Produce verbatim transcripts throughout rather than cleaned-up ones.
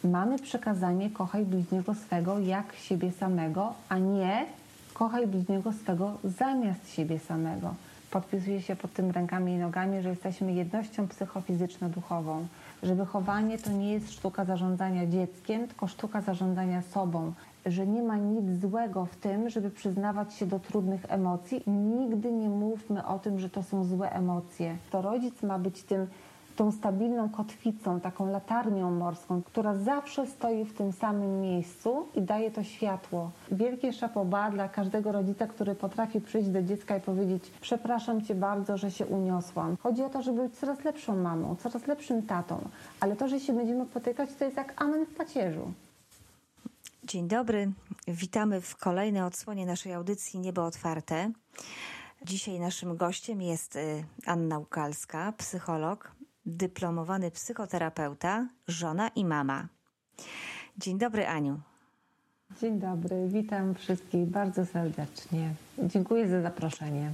mamy przekazanie kochaj bliźniego swego jak siebie samego, a nie kochaj bliźniego swego zamiast siebie samego. Podpisuje się pod tym rękami i nogami, że jesteśmy jednością psychofizyczno-duchową, że wychowanie to nie jest sztuka zarządzania dzieckiem, tylko sztuka zarządzania sobą, że nie ma nic złego w tym, żeby przyznawać się do trudnych emocji. Nigdy nie mówmy o tym, że to są złe emocje. To rodzic ma być tym, tą stabilną kotwicą, taką latarnią morską, która zawsze stoi w tym samym miejscu i daje to światło. Wielkie chapeau bas dla każdego rodzica, który potrafi przyjść do dziecka i powiedzieć: przepraszam Cię bardzo, że się uniosłam. Chodzi o to, żeby być coraz lepszą mamą, coraz lepszym tatą, ale to, że się będziemy potykać, to jest jak amen w pacierzu. Dzień dobry, witamy w kolejnej odsłonie naszej audycji Niebo Otwarte. Dzisiaj naszym gościem jest Anna Łukalska, psycholog, dyplomowany psychoterapeuta, żona i mama. Dzień dobry, Aniu. Dzień dobry, witam wszystkich bardzo serdecznie. Dziękuję za zaproszenie.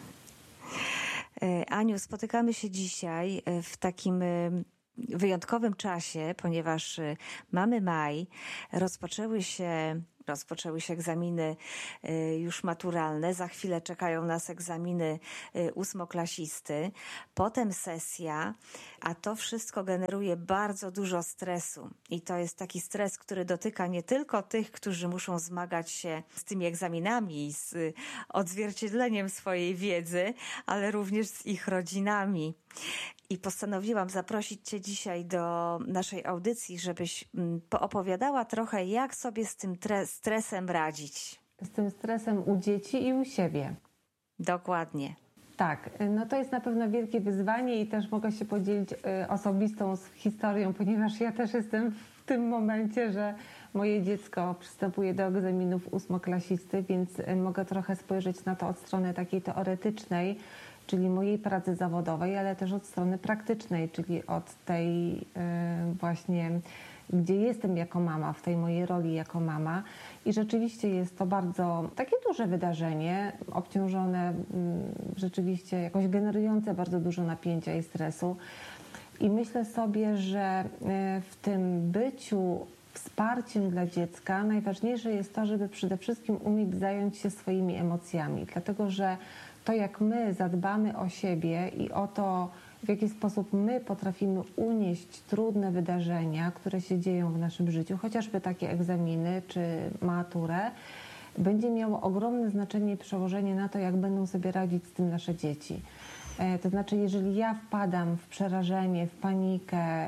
Aniu, spotykamy się dzisiaj w takim wyjątkowym czasie, ponieważ mamy maj, rozpoczęły się Rozpoczęły się egzaminy już maturalne, za chwilę czekają nas egzaminy ósmoklasisty, potem sesja, a to wszystko generuje bardzo dużo stresu. I to jest taki stres, który dotyka nie tylko tych, którzy muszą zmagać się z tymi egzaminami, z odzwierciedleniem swojej wiedzy, ale również z ich rodzinami. I postanowiłam zaprosić Cię dzisiaj do naszej audycji, żebyś poopowiadała trochę, jak sobie z tym tre- stresem radzić. Z tym stresem u dzieci i u siebie. Dokładnie. Tak, no to jest na pewno wielkie wyzwanie i też mogę się podzielić osobistą historią, ponieważ ja też jestem w tym momencie, że moje dziecko przystępuje do egzaminów ósmoklasisty, więc mogę trochę spojrzeć na to od strony takiej teoretycznej, czyli mojej pracy zawodowej, ale też od strony praktycznej, czyli od tej właśnie, gdzie jestem jako mama, w tej mojej roli jako mama. I rzeczywiście jest to bardzo takie duże wydarzenie, obciążone, rzeczywiście jakoś generujące bardzo dużo napięcia i stresu. I myślę sobie, że w tym byciu wsparciem dla dziecka najważniejsze jest to, żeby przede wszystkim umieć zająć się swoimi emocjami, dlatego że to, jak my zadbamy o siebie i o to, w jaki sposób my potrafimy unieść trudne wydarzenia, które się dzieją w naszym życiu, chociażby takie egzaminy czy maturę, będzie miało ogromne znaczenie i przełożenie na to, jak będą sobie radzić z tym nasze dzieci. To znaczy, jeżeli ja wpadam w przerażenie, w panikę,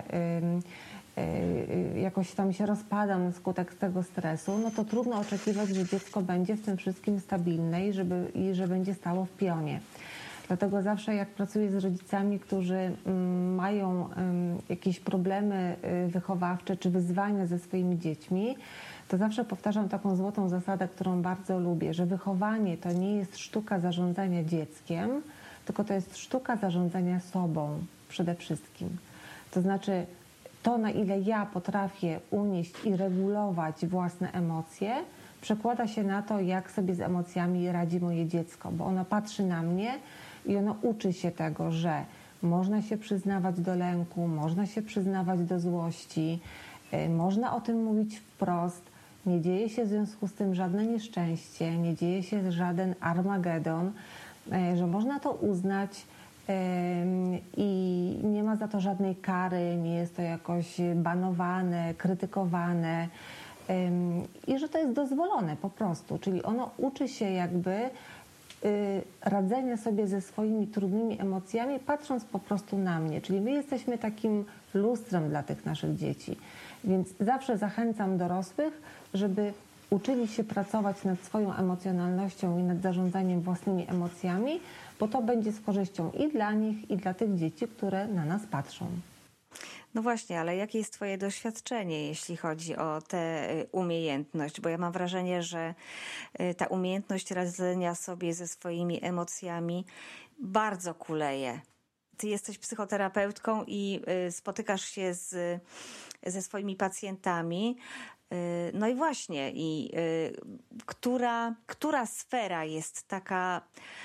jakoś tam się rozpadam na skutek tego stresu, no to trudno oczekiwać, że dziecko będzie w tym wszystkim stabilne i, żeby, i że będzie stało w pionie. Dlatego zawsze jak pracuję z rodzicami, którzy mają jakieś problemy wychowawcze czy wyzwania ze swoimi dziećmi, to zawsze powtarzam taką złotą zasadę, którą bardzo lubię, że wychowanie to nie jest sztuka zarządzania dzieckiem, tylko to jest sztuka zarządzania sobą przede wszystkim. To znaczy to, na ile ja potrafię unieść i regulować własne emocje, przekłada się na to, jak sobie z emocjami radzi moje dziecko, bo ono patrzy na mnie i ono uczy się tego, że można się przyznawać do lęku, można się przyznawać do złości, można o tym mówić wprost, nie dzieje się w związku z tym żadne nieszczęście, nie dzieje się żaden Armagedon, że można to uznać i nie ma za to żadnej kary, nie jest to jakoś banowane, krytykowane i że to jest dozwolone po prostu, czyli ono uczy się jakby radzenia sobie ze swoimi trudnymi emocjami, patrząc po prostu na mnie, czyli my jesteśmy takim lustrem dla tych naszych dzieci, więc zawsze zachęcam dorosłych, żeby uczyli się pracować nad swoją emocjonalnością i nad zarządzaniem własnymi emocjami, bo to będzie z korzyścią i dla nich, i dla tych dzieci, które na nas patrzą. No właśnie, ale jakie jest Twoje doświadczenie, jeśli chodzi o tę umiejętność? Bo ja mam wrażenie, że ta umiejętność radzenia sobie ze swoimi emocjami bardzo kuleje. Ty jesteś psychoterapeutką i spotykasz się z, ze swoimi pacjentami. No i właśnie, i która, która sfera jest taka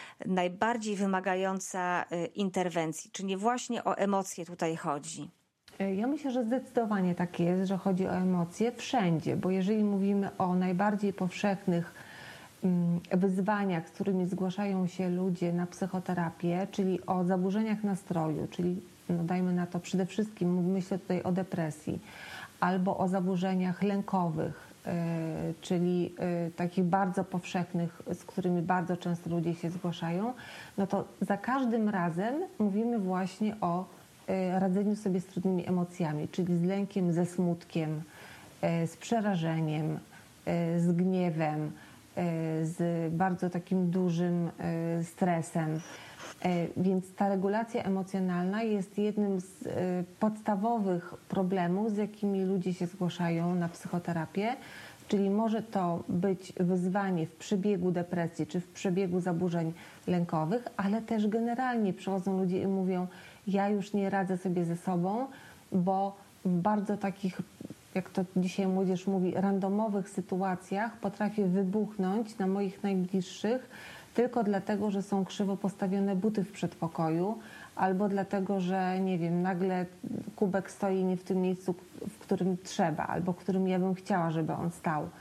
najbardziej wymagająca interwencji? Czy nie właśnie o emocje tutaj chodzi? Ja myślę, że zdecydowanie tak jest, że chodzi o emocje wszędzie, bo jeżeli mówimy o najbardziej powszechnych wyzwaniach, z którymi zgłaszają się ludzie na psychoterapię, czyli o zaburzeniach nastroju, czyli no dajmy na to przede wszystkim, myślę tutaj o depresji, albo o zaburzeniach lękowych, czyli takich bardzo powszechnych, z którymi bardzo często ludzie się zgłaszają, no to za każdym razem mówimy właśnie o radzeniu sobie z trudnymi emocjami, czyli z lękiem, ze smutkiem, z przerażeniem, z gniewem, z bardzo takim dużym stresem. Więc ta regulacja emocjonalna jest jednym z podstawowych problemów, z jakimi ludzie się zgłaszają na psychoterapię, czyli może to być wyzwanie w przebiegu depresji czy w przebiegu zaburzeń lękowych, ale też generalnie przychodzą ludzie i mówią: ja już nie radzę sobie ze sobą, bo w bardzo takich, jak to dzisiaj młodzież mówi, randomowych sytuacjach potrafię wybuchnąć na moich najbliższych tylko dlatego, że są krzywo postawione buty w przedpokoju, albo dlatego, że nie wiem, nagle kubek stoi nie w tym miejscu, w którym trzeba, albo w którym ja bym chciała, żeby on stał.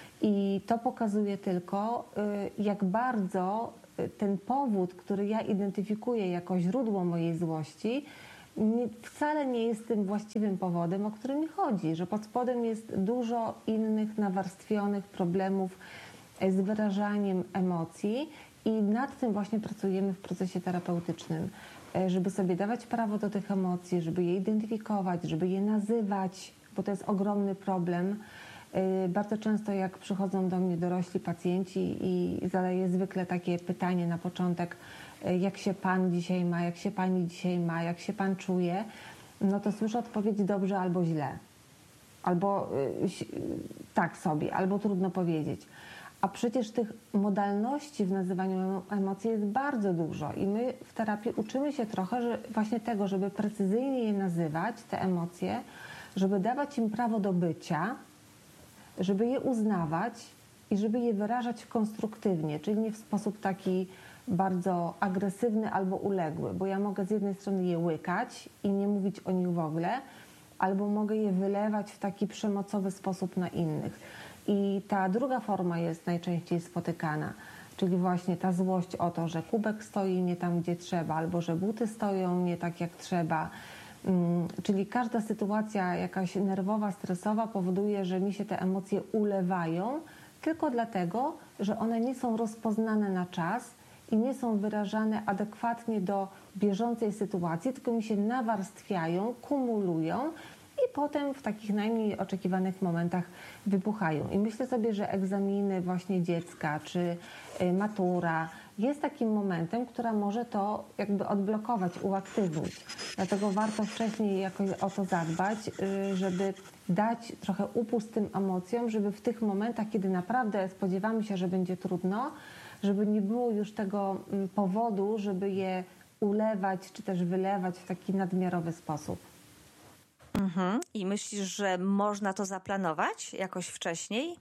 I to pokazuje tylko, jak bardzo ten powód, który ja identyfikuję jako źródło mojej złości, nie, wcale nie jest tym właściwym powodem, o który mi chodzi, że pod spodem jest dużo innych nawarstwionych problemów z wyrażaniem emocji i nad tym właśnie pracujemy w procesie terapeutycznym, żeby sobie dawać prawo do tych emocji, żeby je identyfikować, żeby je nazywać, bo to jest ogromny problem. Bardzo często jak przychodzą do mnie dorośli pacjenci i zadaję zwykle takie pytanie na początek: jak się pan dzisiaj ma, jak się pani dzisiaj ma, jak się pan czuje, no to słyszę odpowiedź: dobrze albo źle, albo tak sobie, albo trudno powiedzieć. A przecież tych modalności w nazywaniu emocji jest bardzo dużo i my w terapii uczymy się trochę że właśnie tego, żeby precyzyjnie je nazywać, te emocje, żeby dawać im prawo do bycia, żeby je uznawać i żeby je wyrażać konstruktywnie, czyli nie w sposób taki bardzo agresywny albo uległy, bo ja mogę z jednej strony je łykać i nie mówić o nich w ogóle, albo mogę je wylewać w taki przemocowy sposób na innych. I ta druga forma jest najczęściej spotykana, czyli właśnie ta złość o to, że kubek stoi nie tam, gdzie trzeba, albo że buty stoją nie tak, jak trzeba. Czyli każda sytuacja jakaś nerwowa, stresowa powoduje, że mi się te emocje ulewają tylko dlatego, że one nie są rozpoznane na czas i nie są wyrażane adekwatnie do bieżącej sytuacji, tylko mi się nawarstwiają, kumulują i potem w takich najmniej oczekiwanych momentach wybuchają. I myślę sobie, że egzaminy właśnie dziecka czy matura jest takim momentem, która może to jakby odblokować, uaktywnić. Dlatego warto wcześniej jakoś o to zadbać, żeby dać trochę upust tym emocjom, żeby w tych momentach, kiedy naprawdę spodziewamy się, że będzie trudno, żeby nie było już tego powodu, żeby je ulewać czy też wylewać w taki nadmiarowy sposób. Mhm. I myślisz, że można to zaplanować jakoś wcześniej?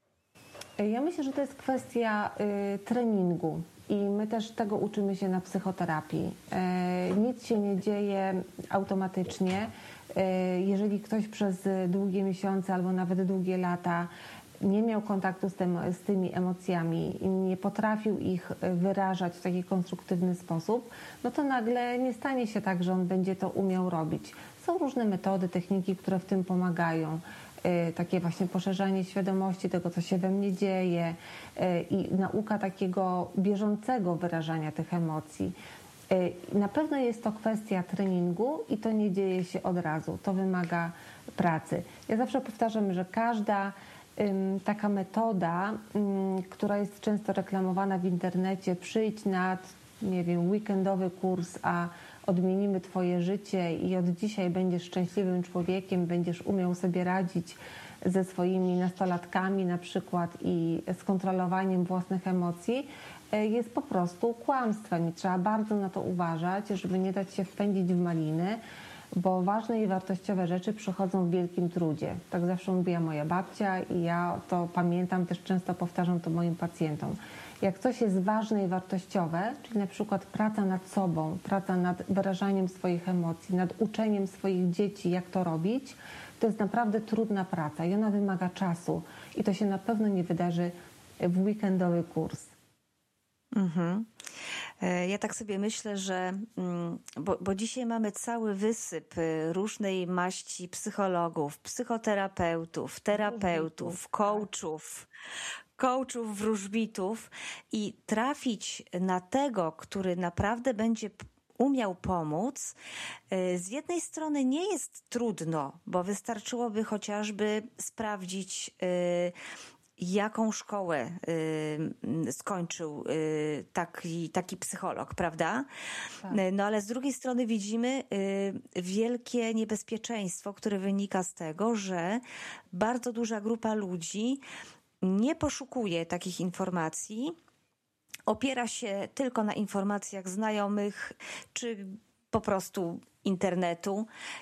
Ja myślę, że to jest kwestia y, treningu i my też tego uczymy się na psychoterapii. Y, nic się nie dzieje automatycznie. Y, jeżeli ktoś przez długie miesiące albo nawet długie lata nie miał kontaktu z, tym, z tymi emocjami i nie potrafił ich wyrażać w taki konstruktywny sposób, no to nagle nie stanie się tak, że on będzie to umiał robić. Są różne metody, techniki, które w tym pomagają. Takie właśnie poszerzanie świadomości tego, co się we mnie dzieje i nauka takiego bieżącego wyrażania tych emocji. Na pewno jest to kwestia treningu i to nie dzieje się od razu. To wymaga pracy. Ja zawsze powtarzam, że każda taka metoda, która jest często reklamowana w internecie, przyjdź na, nie wiem, weekendowy kurs, a odmienimy twoje życie i od dzisiaj będziesz szczęśliwym człowiekiem, będziesz umiał sobie radzić ze swoimi nastolatkami na przykład i z kontrolowaniem własnych emocji, jest po prostu kłamstwem i trzeba bardzo na to uważać, żeby nie dać się wpędzić w maliny, bo ważne i wartościowe rzeczy przychodzą w wielkim trudzie. Tak zawsze mówiła moja babcia i ja to pamiętam, też często powtarzam to moim pacjentom. Jak coś jest ważne i wartościowe, czyli na przykład praca nad sobą, praca nad wyrażaniem swoich emocji, nad uczeniem swoich dzieci, jak to robić, to jest naprawdę trudna praca i ona wymaga czasu i to się na pewno nie wydarzy w weekendowy kurs. Mhm. Ja tak sobie myślę, że bo, bo dzisiaj mamy cały wysyp różnej maści psychologów, psychoterapeutów, terapeutów, coachów, coachów, wróżbitów i trafić na tego, który naprawdę będzie umiał pomóc, z jednej strony nie jest trudno, bo wystarczyłoby chociażby sprawdzić, jaką szkołę y, skończył y, taki, taki psycholog, prawda? Tak. No ale z drugiej strony widzimy y, wielkie niebezpieczeństwo, które wynika z tego, że bardzo duża grupa ludzi nie poszukuje takich informacji, opiera się tylko na informacjach znajomych, czy po prostu internetu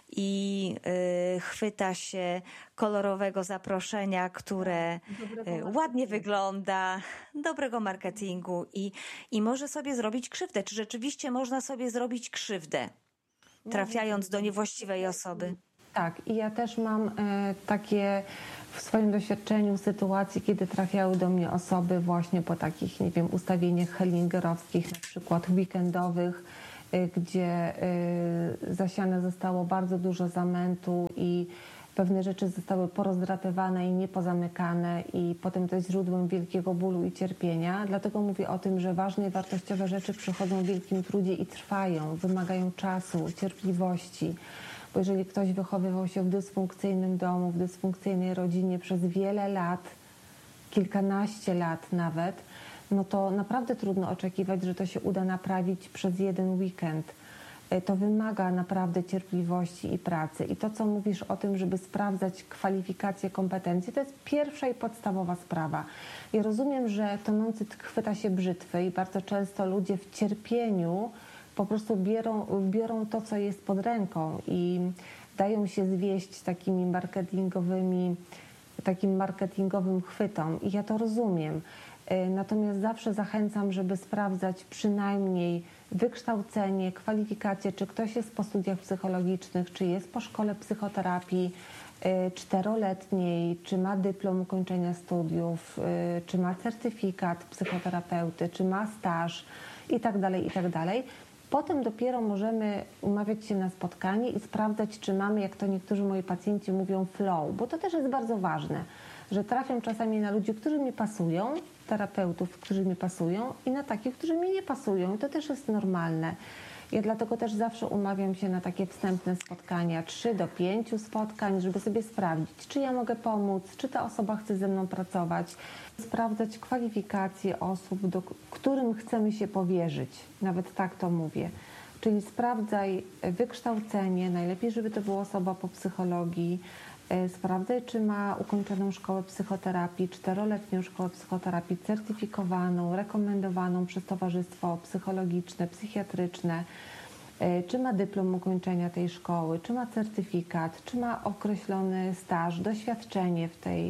i y, chwyta się kolorowego zaproszenia, które y, ładnie wygląda, dobrego marketingu i, i może sobie zrobić krzywdę. Czy rzeczywiście można sobie zrobić krzywdę, trafiając do niewłaściwej osoby? Tak, i ja też mam e, takie w swoim doświadczeniu sytuacji, kiedy trafiały do mnie osoby właśnie po takich, nie wiem, ustawieniach hellingerowskich, na przykład weekendowych, gdzie zasiane zostało bardzo dużo zamętu i pewne rzeczy zostały porozdrapywane i niepozamykane i potem to jest źródłem wielkiego bólu i cierpienia. Dlatego mówię o tym, że ważne i wartościowe rzeczy przychodzą w wielkim trudzie i trwają, wymagają czasu, cierpliwości. Bo jeżeli ktoś wychowywał się w dysfunkcyjnym domu, w dysfunkcyjnej rodzinie przez wiele lat, kilkanaście lat nawet, no to naprawdę trudno oczekiwać, że to się uda naprawić przez jeden weekend. To wymaga naprawdę cierpliwości i pracy. I to, co mówisz o tym, żeby sprawdzać kwalifikacje, kompetencje, to jest pierwsza i podstawowa sprawa. Ja rozumiem, że tonący chwyta się brzytwy i bardzo często ludzie w cierpieniu po prostu biorą, biorą to, co jest pod ręką i dają się zwieść takimi marketingowymi, takim marketingowym chwytom. I ja to rozumiem. Natomiast zawsze zachęcam, żeby sprawdzać przynajmniej wykształcenie, kwalifikacje, czy ktoś jest po studiach psychologicznych, czy jest po szkole psychoterapii czteroletniej, czy ma dyplom ukończenia studiów, czy ma certyfikat psychoterapeuty, czy ma staż i tak dalej, i tak dalej. Potem dopiero możemy umawiać się na spotkanie i sprawdzać, czy mamy, jak to niektórzy moi pacjenci mówią, flow, bo to też jest bardzo ważne, że trafiam czasami na ludzi, którzy mi pasują, terapeutów, którzy mi pasują i na takich, którzy mi nie pasują. I to też jest normalne. Ja dlatego też zawsze umawiam się na takie wstępne spotkania, trzy do pięciu spotkań, żeby sobie sprawdzić, czy ja mogę pomóc, czy ta osoba chce ze mną pracować, sprawdzać kwalifikacje osób, do którym chcemy się powierzyć. Nawet tak to mówię. Czyli sprawdzaj wykształcenie, najlepiej, żeby to była osoba po psychologii, sprawdzaj, czy ma ukończoną szkołę psychoterapii, czteroletnią szkołę psychoterapii certyfikowaną, rekomendowaną przez towarzystwo psychologiczne, psychiatryczne, czy ma dyplom ukończenia tej szkoły, czy ma certyfikat, czy ma określony staż, doświadczenie w tej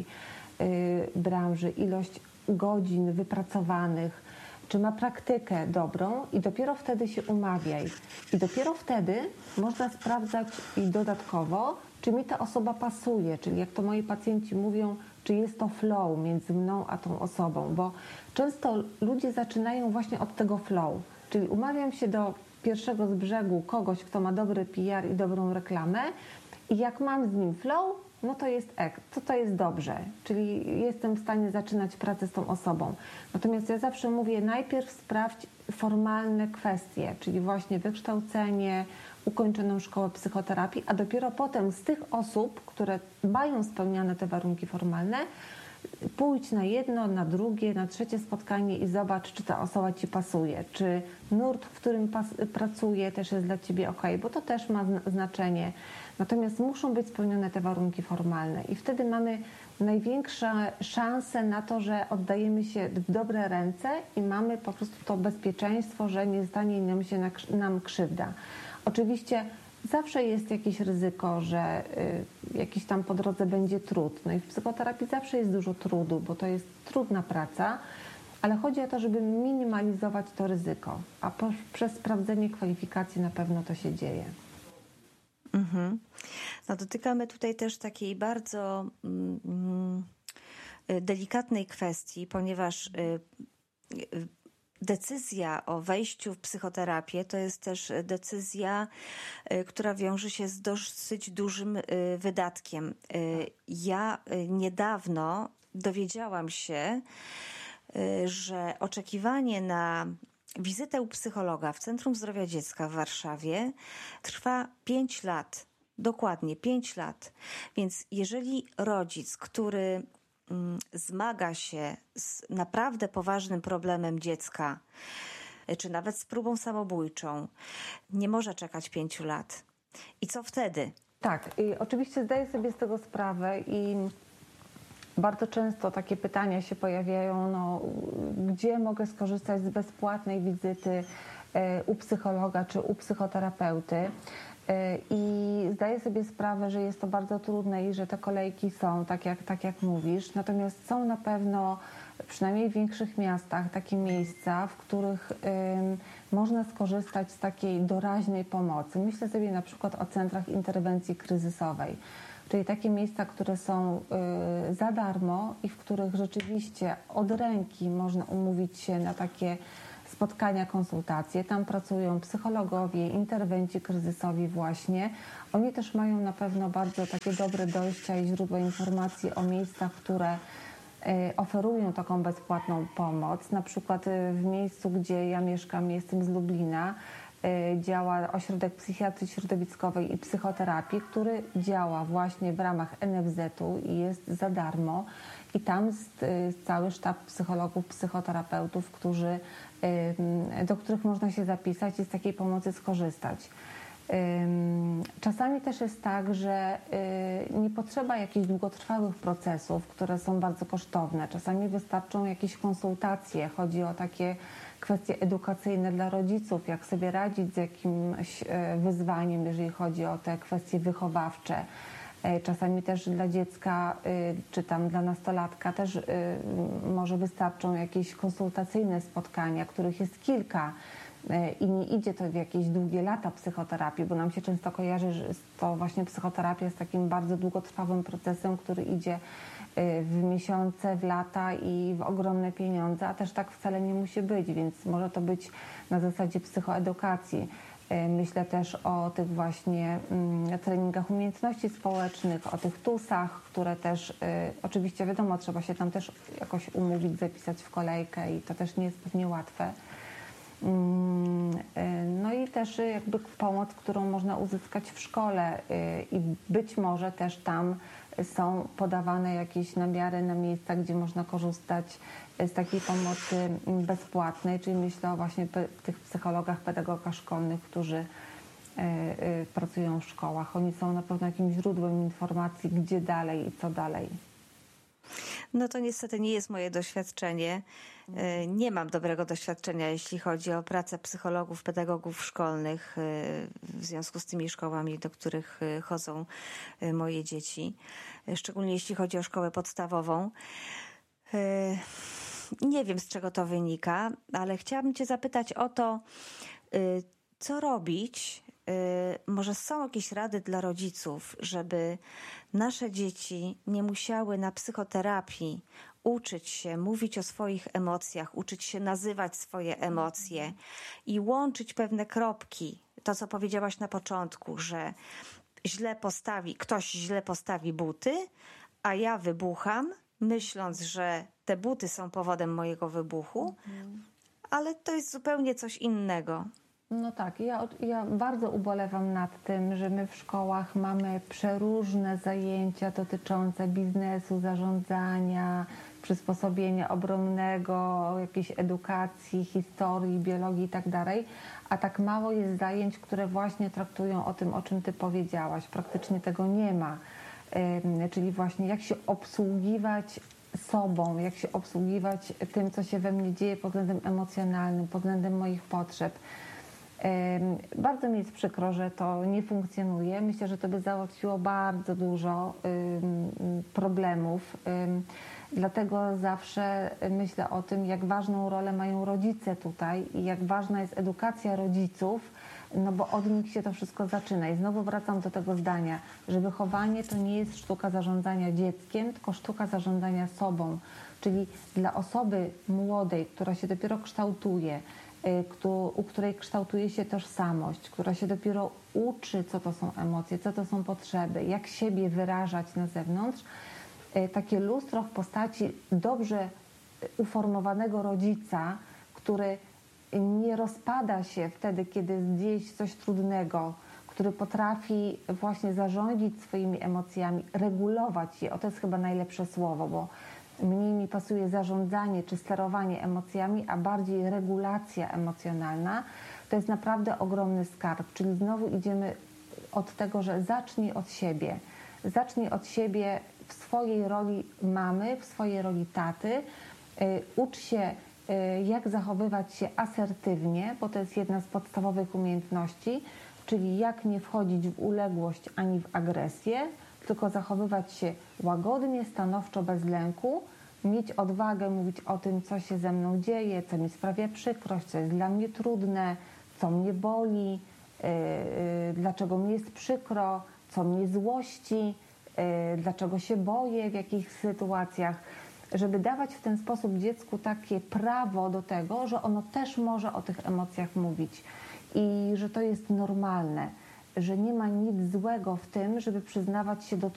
branży, ilość godzin wypracowanych, czy ma praktykę dobrą i dopiero wtedy się umawiaj. I dopiero wtedy można sprawdzać i dodatkowo, czy mi ta osoba pasuje, czyli jak to moi pacjenci mówią, czy jest to flow między mną a tą osobą, bo często ludzie zaczynają właśnie od tego flow, czyli umawiam się do pierwszego z brzegu kogoś, kto ma dobry P R i dobrą reklamę i jak mam z nim flow, no to jest ek, to to jest dobrze, czyli jestem w stanie zaczynać pracę z tą osobą. Natomiast ja zawsze mówię, najpierw sprawdź formalne kwestie, czyli właśnie wykształcenie, ukończoną szkołę psychoterapii, a dopiero potem z tych osób, które mają spełniane te warunki formalne, pójdź na jedno, na drugie, na trzecie spotkanie i zobacz, czy ta osoba ci pasuje, czy nurt, w którym pas, pracuje, też jest dla ciebie ok, bo to też ma znaczenie. Natomiast muszą być spełnione te warunki formalne i wtedy mamy największe szanse na to, że oddajemy się w dobre ręce i mamy po prostu to bezpieczeństwo, że nie stanie nam się nam krzywda. Oczywiście zawsze jest jakieś ryzyko, że y, jakiś tam po drodze będzie trud. No i w psychoterapii zawsze jest dużo trudu, bo to jest trudna praca, ale chodzi o to, żeby minimalizować to ryzyko, a po, przez sprawdzenie kwalifikacji na pewno to się dzieje. Mhm. No, dotykamy tutaj też takiej bardzo mm, delikatnej kwestii, ponieważ y, y, decyzja o wejściu w psychoterapię to jest też decyzja, y, która wiąże się z dosyć dużym y, wydatkiem. Y, ja y, niedawno dowiedziałam się, y, że oczekiwanie na wizytę u psychologa w Centrum Zdrowia Dziecka w Warszawie trwa pięć lat. Dokładnie pięć lat. Więc jeżeli rodzic, który mm, zmaga się z naprawdę poważnym problemem dziecka, czy nawet z próbą samobójczą, nie może czekać pięciu lat. I co wtedy? Tak, i oczywiście zdaję sobie z tego sprawę i bardzo często takie pytania się pojawiają, no, gdzie mogę skorzystać z bezpłatnej wizyty u psychologa czy u psychoterapeuty. I zdaję sobie sprawę, że jest to bardzo trudne i że te kolejki są, tak jak, tak jak mówisz. Natomiast są na pewno, przynajmniej w większych miastach, takie miejsca, w których ym, można skorzystać z takiej doraźnej pomocy. Myślę sobie na przykład o centrach interwencji kryzysowej, czyli takie miejsca, które są y, za darmo i w których rzeczywiście od ręki można umówić się na takie spotkania, konsultacje. Tam pracują psychologowie, interwencji kryzysowi właśnie. Oni też mają na pewno bardzo takie dobre dojścia i źródła informacji o miejscach, które oferują taką bezpłatną pomoc. Na przykład w miejscu, gdzie ja mieszkam, jestem z Lublina, działa ośrodek psychiatrii środowiskowej i psychoterapii, który działa właśnie w ramach N F Z-u i jest za darmo. I tam jest cały sztab psychologów, psychoterapeutów, którzy, do których można się zapisać i z takiej pomocy skorzystać. Czasami też jest tak, że nie potrzeba jakichś długotrwałych procesów, które są bardzo kosztowne. Czasami wystarczą jakieś konsultacje. Chodzi o takie kwestie edukacyjne dla rodziców, jak sobie radzić z jakimś wyzwaniem, jeżeli chodzi o te kwestie wychowawcze. Czasami też dla dziecka, czy tam dla nastolatka też może wystarczą jakieś konsultacyjne spotkania, których jest kilka i nie idzie to w jakieś długie lata psychoterapii, bo nam się często kojarzy, że to właśnie psychoterapia jest takim bardzo długotrwałym procesem, który idzie w miesiące, w lata i w ogromne pieniądze, a też tak wcale nie musi być, więc może to być na zasadzie psychoedukacji. Myślę też o tych właśnie treningach umiejętności społecznych, o tych tusach, które też, oczywiście wiadomo, trzeba się tam też jakoś umówić, zapisać w kolejkę i to też nie jest pewnie łatwe. No i też jakby pomoc, którą można uzyskać w szkole i być może też tam są podawane jakieś namiary na miejsca, gdzie można korzystać z takiej pomocy bezpłatnej, czyli myślę o właśnie tych psychologach, pedagogach szkolnych, którzy pracują w szkołach. Oni są na pewno jakimś źródłem informacji, gdzie dalej i co dalej. No to niestety nie jest moje doświadczenie. Nie mam dobrego doświadczenia, jeśli chodzi o pracę psychologów, pedagogów szkolnych w związku z tymi szkołami, do których chodzą moje dzieci. Szczególnie jeśli chodzi o szkołę podstawową. Nie wiem, z czego to wynika, ale chciałabym Cię zapytać o to, co robić. Może są jakieś rady dla rodziców, żeby nasze dzieci nie musiały na psychoterapii uczyć się mówić o swoich emocjach, uczyć się nazywać swoje emocje i łączyć pewne kropki. To, co powiedziałaś na początku, że źle postawi, ktoś źle postawi buty, a ja wybucham, myśląc, że te buty są powodem mojego wybuchu, mhm. ale to jest zupełnie coś innego. No tak, ja, ja bardzo ubolewam nad tym, że my w szkołach mamy przeróżne zajęcia dotyczące biznesu, zarządzania, przysposobienia obronnego, jakiejś edukacji, historii, biologii i tak dalej, a tak mało jest zajęć, które właśnie traktują o tym, o czym Ty powiedziałaś. Praktycznie tego nie ma, czyli właśnie jak się obsługiwać sobą, jak się obsługiwać tym, co się we mnie dzieje pod względem emocjonalnym, pod względem moich potrzeb. Bardzo mi jest przykro, że to nie funkcjonuje. Myślę, że to by załatwiło bardzo dużo problemów. Dlatego zawsze myślę o tym, jak ważną rolę mają rodzice tutaj i jak ważna jest edukacja rodziców, no bo od nich się to wszystko zaczyna. I znowu wracam do tego zdania, że wychowanie to nie jest sztuka zarządzania dzieckiem, tylko sztuka zarządzania sobą. Czyli dla osoby młodej, która się dopiero kształtuje, u której kształtuje się tożsamość, która się dopiero uczy, co to są emocje, co to są potrzeby, jak siebie wyrażać na zewnątrz, takie lustro w postaci dobrze uformowanego rodzica, który nie rozpada się wtedy, kiedy dzieje się coś trudnego, który potrafi właśnie zarządzić swoimi emocjami, regulować je. O, to jest chyba najlepsze słowo, bo mniej mi pasuje zarządzanie czy sterowanie emocjami, a bardziej regulacja emocjonalna. To jest naprawdę ogromny skarb. Czyli znowu idziemy od tego, że zacznij od siebie. Zacznij od siebie w swojej roli mamy, w swojej roli taty. Ucz się, jak zachowywać się asertywnie, bo to jest jedna z podstawowych umiejętności, czyli jak nie wchodzić w uległość ani w agresję, tylko zachowywać się łagodnie, stanowczo, bez lęku, mieć odwagę mówić o tym, co się ze mną dzieje, co mi sprawia przykrość, co jest dla mnie trudne, co mnie boli, yy, yy, dlaczego mi jest przykro, co mnie złości, yy, dlaczego się boję w jakich sytuacjach, żeby dawać w ten sposób dziecku takie prawo do tego, że ono też może o tych emocjach mówić i że to jest normalne, że nie ma nic złego w tym, żeby przyznawać się do